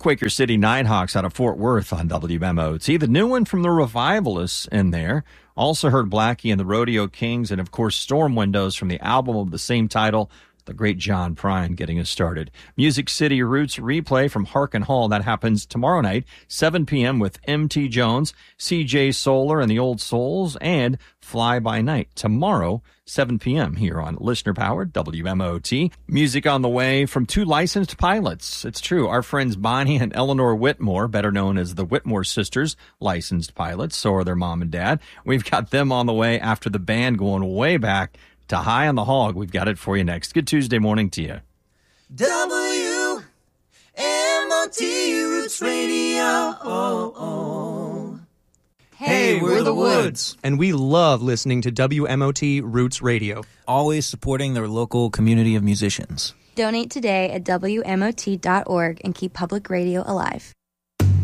Quaker City Nighthawks out of Fort Worth on WMOT. The new one from the Revivalists in there. Also heard Blackie and the Rodeo Kings, and of course Storm Windows from the album of the same title. The great John Prine getting us started. Music City Roots replay from Harkin Hall. That happens tomorrow night, 7 p.m. with M.T. Jones, C.J. Solar and the Old Souls, and Fly By Night tomorrow, 7 p.m. here on listener-powered WMOT. Music on the way from two licensed pilots. It's true. Our friends Bonnie and Eleanor Whitmore, better known as the Whitmore sisters, licensed pilots. So are their mom and dad. We've got them on the way after the band going way back to High on the Hog. We've got it for you next. Good Tuesday morning to you. WMOT Roots Radio. Hey, we're the Woods. And we love listening to WMOT Roots Radio. Always supporting their local community of musicians. Donate today at WMOT.org and keep public radio alive.